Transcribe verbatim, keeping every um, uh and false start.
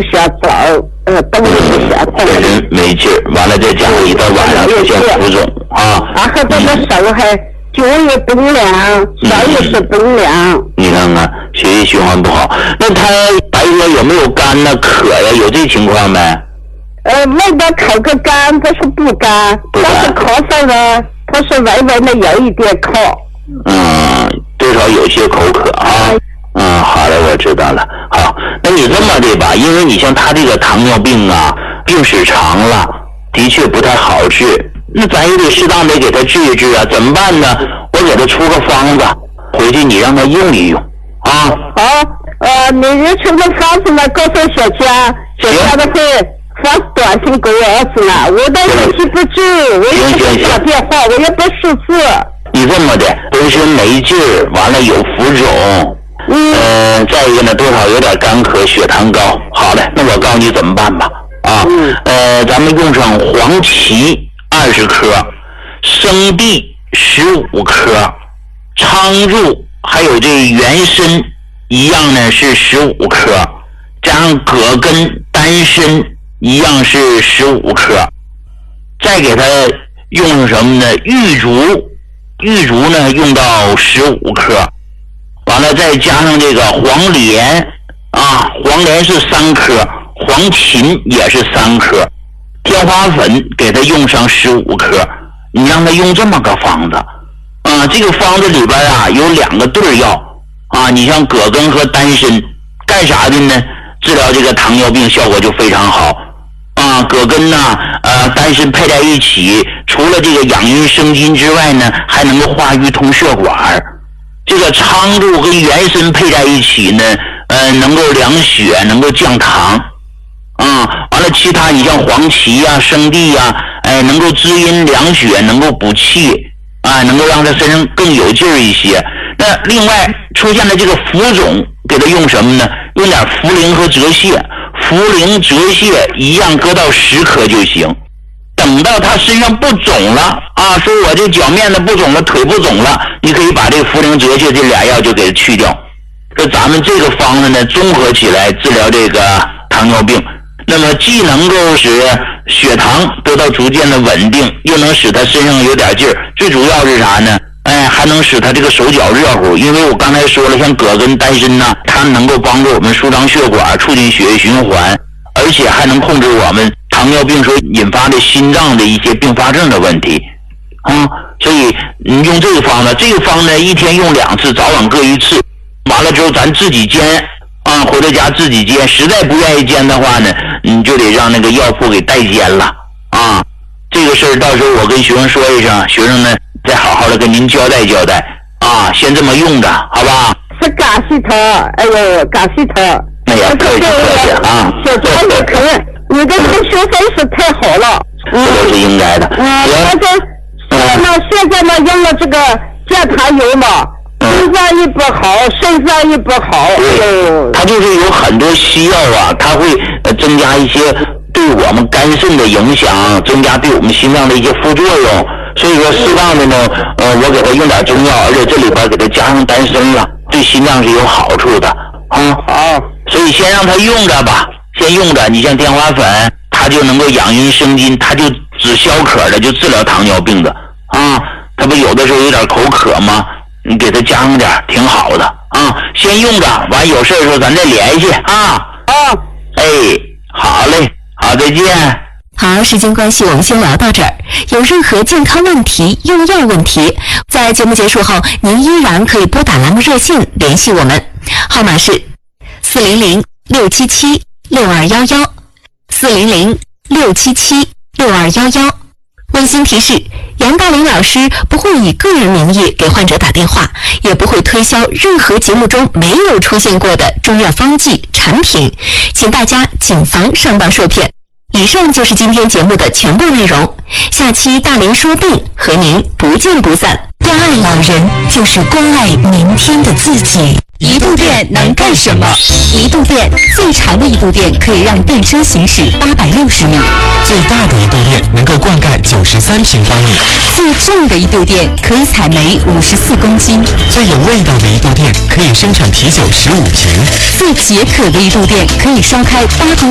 想走，呃，动也不想动。 全身没劲儿，完了再加上一到晚上出现浮肿啊。 然后这个手还脚也冰凉，手也是冰凉。 你看看血液循环不好，那他白说有没有干呢？渴呀？有这情况没？ 呃，味道口个干，不是不干，但是咳嗽呢，它是微微的有一点咳。 嗯，多少有些口渴啊。嗯，好的，我知道了。好，那你这么的吧，因为你像他这个糖尿病啊，病史长了，的确不太好治。那咱也得适当的给他治一治啊，怎么办呢？我给他出个方子，回去你让他用一用啊。 好，呃，你一出个方子呢，告诉小佳，小佳的会发短信给我儿子呢，我的问题不治，我也不打电话，我也不识字。 你这么的，浑身没劲儿，完了有浮肿。嗯、呃，再一个呢，多少有点干咳，血糖高。好嘞，那我告诉你怎么办吧。啊，嗯、呃，咱们用上黄芪二十克，生地十五克，苍术还有这原参一样呢是十五克，加上葛根、丹参一样是十五克，再给它用上什么呢？玉竹，玉竹呢用到十五克。完了再加上这个黄连啊，黄连是三颗，黄芩也是三颗，天花粉给它用上十五克，你让它用这么个方子啊。这个方子里边啊有两个对药啊，你像葛根和丹参干啥的呢？治疗这个糖尿病效果就非常好啊。葛根呢呃丹参配在一起，除了这个养阴生津之外呢，还能够化瘀通血管。这个苍术跟原参配在一起呢，呃，能够凉血，能够降糖，啊，完了其他你像黄芪呀、生地呀，哎，能够滋阴凉血，能够补气，啊，能够让他身上更有劲儿一些。那另外出现了这个浮肿，给他用什么呢？用点茯苓和泽泻，茯苓、泽泻一样，搁到十克就行。等到他身上不肿了啊，说我这脚面子不肿了，腿不肿了，你可以把这茯苓、泽泻这俩药就给它去掉。这咱们这个方子呢，综合起来治疗这个糖尿病，那么既能够使血糖得到逐渐的稳定，又能使他身上有点劲儿。最主要是啥呢？哎，还能使他这个手脚热乎。因为我刚才说了，像葛根、丹参呐，它能够帮助我们舒张血管，促进血液循环，而且还能控制我们糖尿病所引发的心脏的一些并发症的问题啊。所以你用这个方子，这个方呢一天用两次，早晚各一次。完了之后咱自己煎啊，回到家自己煎。实在不愿意煎的话呢，你就得让那个药铺给代煎了啊。这个事儿到时候我跟学生说一声，学生呢再好好的跟您交代交代啊，先这么用着，好吧？ 是感谢他，哎呦，感谢他。 哎呀，客气客气啊！ 小张你可你的这个学生是太好了， 这都是应该的。 嗯，现在那现在呢用了这个降糖油嘛，心脏也不好，肾脏也不好。 对，它就是有很多西药啊，它会呃增加一些对我们肝肾的影响，增加对我们心脏的一些副作用。所以说适当的呢，呃，我给他用点中药，而且这里边给他加上丹参了，对心脏是有好处的啊。好，所以先让他用着吧，先用着。你像天花粉，它就能够养阴生津，它就治消渴的，就治疗糖尿病的啊。他不有的时候有点口渴吗？你给他加上点，挺好的啊。先用着，完有事的时候咱再联系啊。啊，哎，好嘞，好，再见。 好，时间关系，我们先聊到这儿。有任何健康问题、用药问题，在节目结束后，您依然可以拨打栏目热线联系我们，号码是四零零六七七六二幺幺，四零零六七七六二幺幺。温馨提示：杨大林老师不会以个人名义给患者打电话，也不会推销任何节目中没有出现过的中药方剂产品，请大家谨防上当受骗。以上就是今天节目的全部内容，下期大林说病和您不见不散。关爱老人就是关爱明天的自己。移动电能干什么？移动电最长的移动电可以让电车行驶八百六十米， 最大的移动电能够灌溉九十三平方米， 最重的移动电可以采煤五十四公斤， 最有味道的移动电可以生产啤酒十五瓶， 最解渴的移动电可以烧开八公